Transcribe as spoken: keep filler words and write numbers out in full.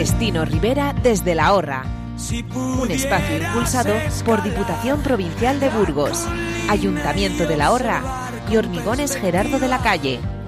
Destino Ribera desde La Horra. Un espacio impulsado por Diputación Provincial de Burgos, Ayuntamiento de La Horra y Hormigones Gerardo de la Calle.